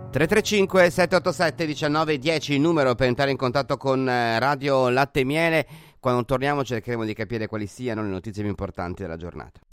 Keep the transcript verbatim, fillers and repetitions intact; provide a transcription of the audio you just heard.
tre tre cinque sette otto sette uno nove uno zero il numero per entrare in contatto con Radio Latte e Miele. Quando torniamo cercheremo di capire quali siano le notizie più importanti della giornata.